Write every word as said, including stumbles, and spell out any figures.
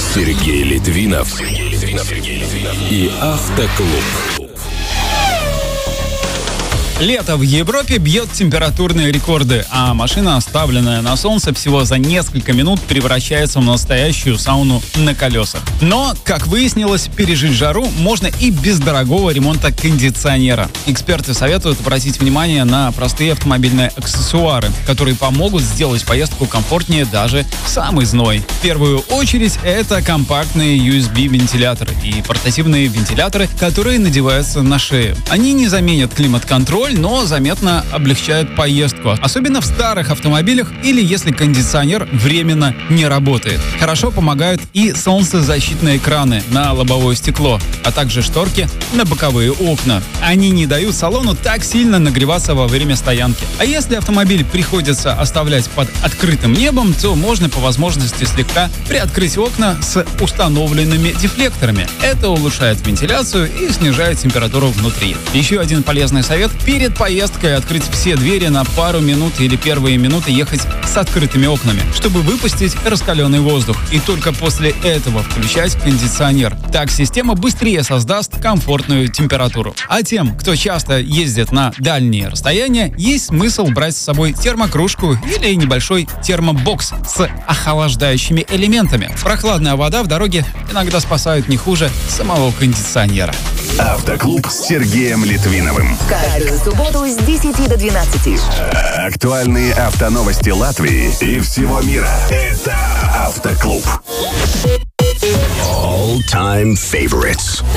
Сергей Литвинов и Автоклуб. Лето в Европе бьет температурные рекорды, а машина, оставленная на солнце, всего за несколько минут превращается в настоящую сауну на колесах. Но, как выяснилось, пережить жару можно и без дорогого ремонта кондиционера. Эксперты советуют обратить внимание на простые автомобильные аксессуары, которые помогут сделать поездку комфортнее даже в самый зной. В первую очередь это компактные ю эс би-вентиляторы и портативные вентиляторы, которые надеваются на шею. Они не заменят климат-контроль, но заметно облегчают поездку, особенно в старых автомобилях или если кондиционер временно не работает. Хорошо помогают и солнцезащитные экраны на лобовое стекло, а также шторки на боковые окна. Они не дают салону так сильно нагреваться во время стоянки. А если автомобиль приходится оставлять под открытым небом, то можно по возможности слегка приоткрыть окна с установленными дефлекторами. Это улучшает вентиляцию и снижает температуру внутри. Еще один полезный совет – перед поездкой открыть все двери на пару минут или первые минуты ехать с открытыми окнами, чтобы выпустить раскаленный воздух. И только после этого включать кондиционер. Так система быстрее создаст комфортную температуру. А тем, кто часто ездит на дальние расстояния, есть смысл брать с собой термокружку или небольшой термобокс с охлаждающими элементами. Прохладная вода в дороге иногда спасает не хуже самого кондиционера. Автоклуб с Сергеем Литвиновым. Каждую субботу с десяти до двенадцати. Актуальные автоновости Латвии и всего мира. Это Автоклуб. All time favorites.